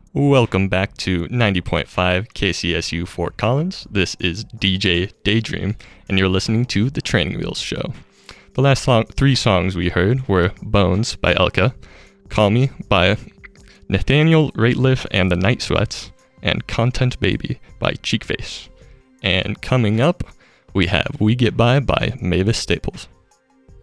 Welcome back to 90.5 KCSU Fort Collins. This is DJ Daydream, and you're listening to The Training Wheels Show. The last three songs we heard were Bones by Elka, Call Me by Nathaniel Rateliff and the Night Sweats, and Content Baby by Cheekface. And coming up, we have We Get By Mavis Staples.